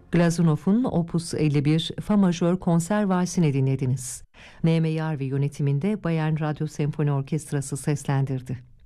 Glazunov'un Opus 51 Fa majör konser valsini dinlediniz. N.M. Yarvi yönetiminde Bayern Radyo Senfoni Orkestrası seslendirdi.